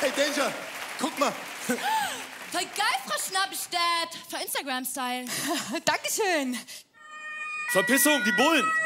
Hey, Danger, guck mal. Voll geil, Frau Schnappestadt. Für Instagram-Style. Dankeschön. Verpissung, die Bullen.